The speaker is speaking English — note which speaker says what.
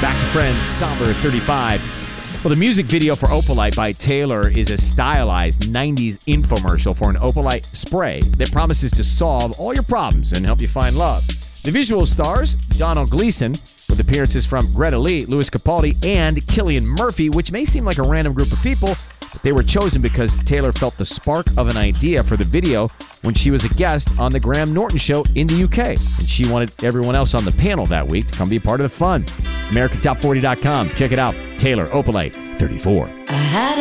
Speaker 1: Back to Friends, Somber 35. Well, the music video for Opalite by Taylor is a stylized 90s infomercial for an Opalite spray that promises to solve all your problems and help you find love. The visual stars Donald Gleason, with appearances from Greta Lee, Louis Capaldi, and Cillian Murphy, which may seem like a random group of people, but they were chosen because Taylor felt the spark of an idea for the video when she was a guest on the Graham Norton Show in the UK, and she wanted everyone else on the panel that week to come be a part of the fun. AmericanTop40.com. Check it out. Taylor, Opalite, 34.
Speaker 2: I had